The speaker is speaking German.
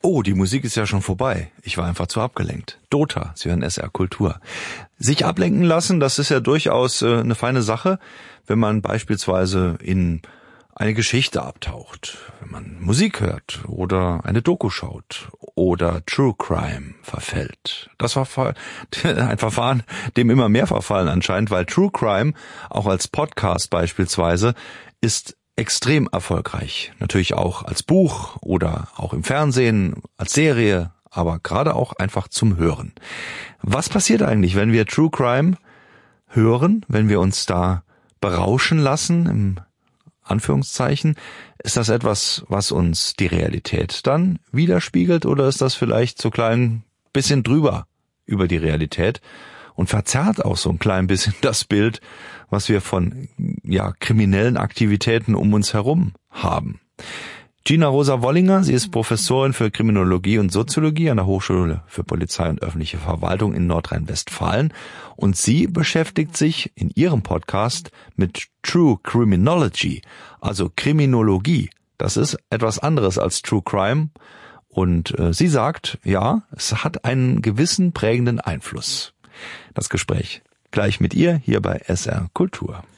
Oh, die Musik ist ja schon vorbei. Ich war einfach zu abgelenkt. Dota, Sie hören SR Kultur. Sich ablenken lassen, das ist ja durchaus eine feine Sache, wenn man beispielsweise in eine Geschichte abtaucht, wenn man Musik hört oder eine Doku schaut oder True Crime verfällt. Das war ein Verfahren, dem immer mehr verfallen anscheinend, weil True Crime, auch als Podcast beispielsweise, ist extrem erfolgreich. Natürlich auch als Buch oder auch im Fernsehen, als Serie, aber gerade auch einfach zum Hören. Was passiert eigentlich, wenn wir True Crime hören, wenn wir uns da berauschen lassen, im Anführungszeichen? Ist das etwas, was uns die Realität dann widerspiegelt, oder ist das vielleicht so klein bisschen drüber über die Realität und verzerrt auch so ein klein bisschen das Bild, was wir von kriminellen Aktivitäten um uns herum haben? Gina Rosa Wollinger, sie ist Professorin für Kriminologie und Soziologie an der Hochschule für Polizei und öffentliche Verwaltung in Nordrhein-Westfalen, und sie beschäftigt sich in ihrem Podcast mit True Criminology, also Kriminologie. Das ist etwas anderes als True Crime, und sie sagt, ja, es hat einen gewissen prägenden Einfluss. Das Gespräch gleich mit ihr hier bei SR Kultur.